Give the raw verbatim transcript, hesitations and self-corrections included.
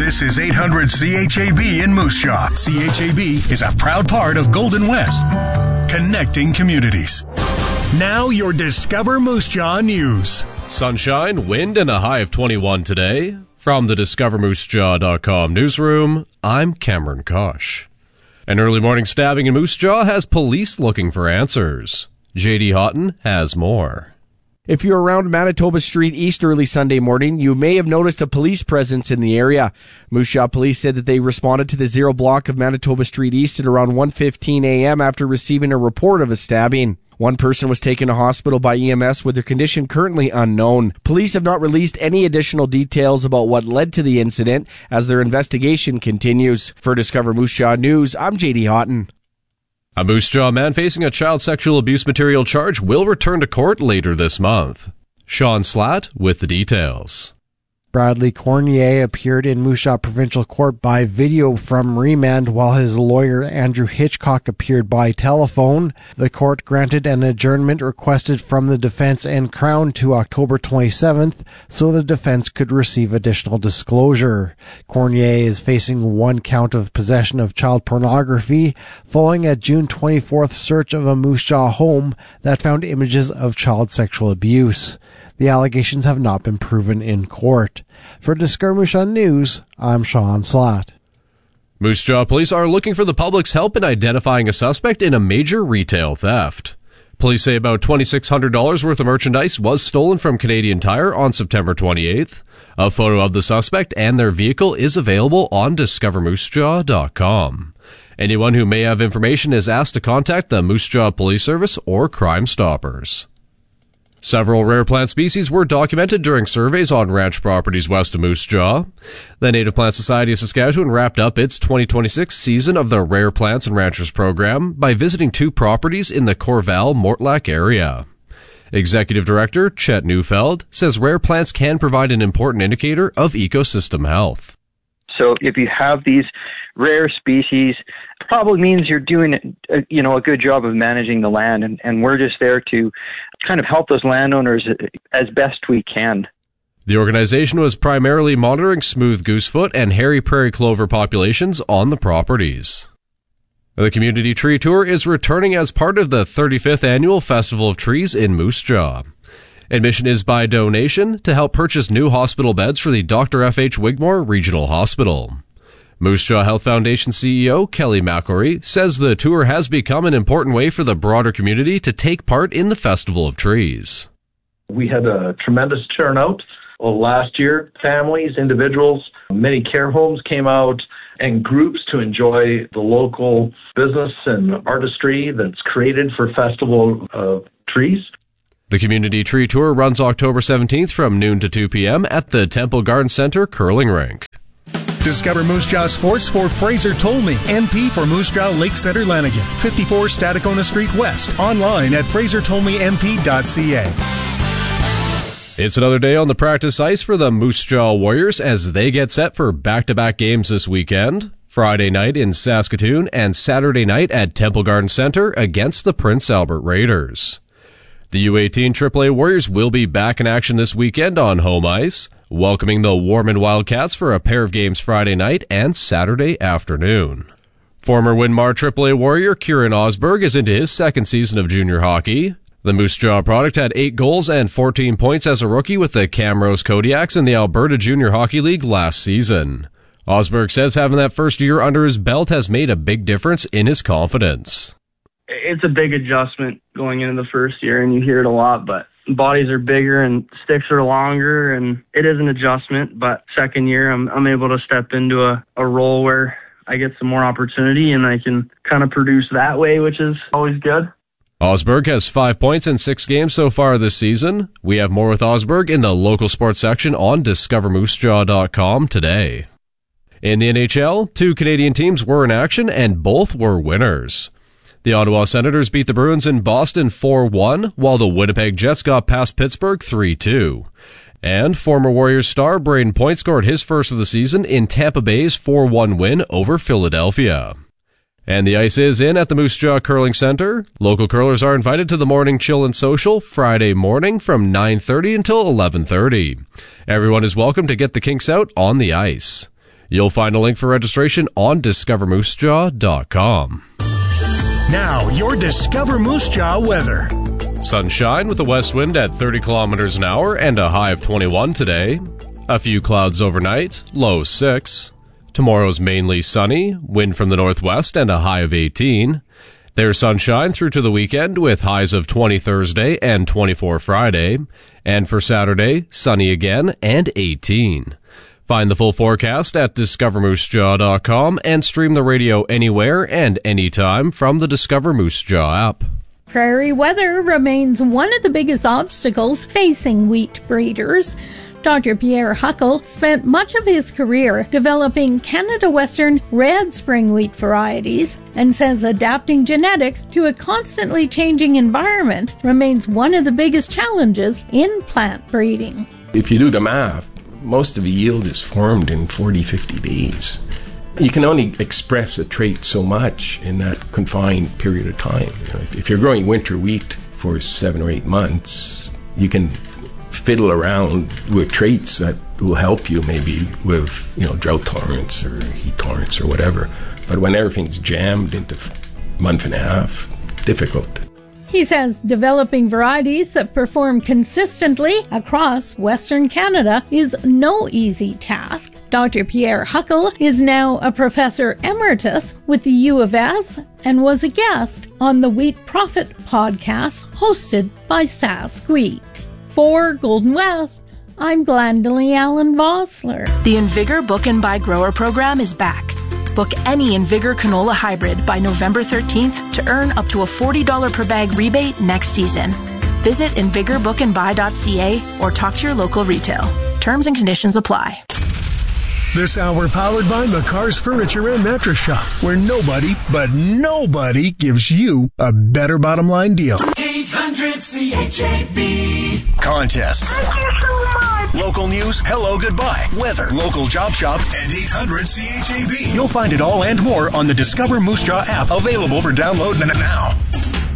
This is eight hundred C H A B in Moose Jaw. C H A B is a proud part of Golden West, connecting communities. Now your Discover Moose Jaw news. Sunshine, wind, and a high of twenty-one today. From the discover moose jaw dot com newsroom, I'm Cameron Kosh. An early morning stabbing in Moose Jaw has police looking for answers. J D Houghton has more. If you're around Manitoba Street East early Sunday morning, you may have noticed a police presence in the area. Moose Jaw police said that they responded to the zero block of Manitoba Street East at around one fifteen a.m. after receiving a report of a stabbing. One person was taken to hospital by E M S with their condition currently unknown. Police have not released any additional details about what led to the incident as their investigation continues. For Discover Moose Jaw News, I'm J D Houghton. A Moose Jaw man facing a child sexual abuse material charge will return to court later this month. Sean Slatt with the details. Bradley Cornier appeared in Moose Jaw Provincial Court by video from remand while his lawyer Andrew Hitchcock appeared by telephone. The court granted an adjournment requested from the defense and Crown to October twenty-seventh so the defense could receive additional disclosure. Cornier is facing one count of possession of child pornography following a June twenty-fourth search of a Moose Jaw home that found images of child sexual abuse. The allegations have not been proven in court. For Discover Moose Jaw News, I'm Sean Slatt. Moose Jaw police are looking for the public's help in identifying a suspect in a major retail theft. Police say about two thousand six hundred dollars worth of merchandise was stolen from Canadian Tire on September twenty-eighth. A photo of the suspect and their vehicle is available on discover moose jaw dot com. Anyone who may have information is asked to contact the Moose Jaw Police Service or Crime Stoppers. Several rare plant species were documented during surveys on ranch properties west of Moose Jaw. The Native Plant Society of Saskatchewan wrapped up its twenty twenty-six season of the Rare Plants and Ranchers program by visiting two properties in the Corval-Mortlach area. Executive Director Chet Neufeld says rare plants can provide an important indicator of ecosystem health. So if you have these rare species, it probably means you're doing a, you know, a good job of managing the land, and, and we're just there to kind of help those landowners as best we can. The organization was primarily monitoring smooth goosefoot and hairy prairie clover populations on the properties. The Community Tree Tour is returning as part of the thirty-fifth Annual Festival of Trees in Moose Jaw. Admission is by donation to help purchase new hospital beds for the Doctor F H Wigmore Regional Hospital. Moose Jaw Health Foundation C E O Kelly McElry says the tour has become an important way for the broader community to take part in the Festival of Trees. We had a tremendous turnout last year. Families, individuals, many care homes came out, and groups to enjoy the local business and artistry that's created for Festival of Trees. The Community Tree Tour runs October seventeenth from noon to two p.m. at the Temple Garden Center curling rink. Discover Moose Jaw Sports for Fraser Tolmie, M P for Moose Jaw Lake Center Lanigan, fifty-four Stadacona Street West, online at fraser tolmie m p dot c a. It's another day on the practice ice for the Moose Jaw Warriors as they get set for back-to-back games this weekend. Friday night in Saskatoon and Saturday night at Temple Garden Center against the Prince Albert Raiders. The U eighteen triple A Warriors will be back in action this weekend on home ice, welcoming the Warman Wildcats for a pair of games Friday night and Saturday afternoon. Former Winmar triple A Warrior Kieran Osberg is into his second season of junior hockey. The Moose Jaw product had eight goals and fourteen points as a rookie with the Camrose Kodiaks in the Alberta Junior Hockey League last season. Osberg says having that first year under his belt has made a big difference in his confidence. It's a big adjustment going into the first year, and you hear it a lot, but bodies are bigger and sticks are longer, and it is an adjustment. But second year, I'm I'm able to step into a, a role where I get some more opportunity, and I can kind of produce that way, which is always good. Osberg has five points in six games so far this season. We have more with Osberg in the local sports section on discover moose jaw dot com today. In the N H L, two Canadian teams were in action, and both were winners. The Ottawa Senators beat the Bruins in Boston four one, while the Winnipeg Jets got past Pittsburgh three two. And former Warriors star Brayden Point scored his first of the season in Tampa Bay's four one win over Philadelphia. And the ice is in at the Moose Jaw Curling Center. Local curlers are invited to the morning chill and social Friday morning from nine thirty until eleven thirty. Everyone is welcome to get the kinks out on the ice. You'll find a link for registration on discover moose jaw dot com. Now, your Discover Moose Jaw weather. Sunshine with a west wind at thirty kilometers an hour and a high of twenty-one today. A few clouds overnight, low six. Tomorrow's mainly sunny, wind from the northwest and a high of eighteen. There's sunshine through to the weekend with highs of twenty Thursday and twenty-four Friday. And for Saturday, sunny again and eighteen. Find the full forecast at discover moose jaw dot com and stream the radio anywhere and anytime from the Discover Moose Jaw app. Prairie weather remains one of the biggest obstacles facing wheat breeders. Doctor Pierre Huckle spent much of his career developing Canada Western red spring wheat varieties and says adapting genetics to a constantly changing environment remains one of the biggest challenges in plant breeding. If you do the math, most of the yield is formed in forty, fifty days. You can only express a trait so much in that confined period of time. You know, if you're growing winter wheat for seven or eight months, you can fiddle around with traits that will help you maybe with, you know, drought tolerance or heat tolerance or whatever. But when everything's jammed into a month and a half, difficult. He says developing varieties that perform consistently across Western Canada is no easy task. Doctor Pierre Huckle is now a professor emeritus with the U of S and was a guest on the Wheat Profit podcast hosted by Sask Wheat. For Golden West, I'm Glendalee Allen Vossler. The Invigor Book and Buy Grower program is back. Book any Invigor canola hybrid by November thirteenth to earn up to a forty dollars per bag rebate next season. Visit invigor book and buy dot c a or talk to your local retail. Terms and conditions apply. This hour powered by McCarr's Furniture and Mattress Shop, where nobody, but nobody gives you a better bottom line deal. eight hundred C H A B. Contests. Thank you so much. Local news, hello, goodbye, weather, local job shop, and eight hundred C H A B. You'll find it all and more on the Discover Moose Jaw app, available for download now.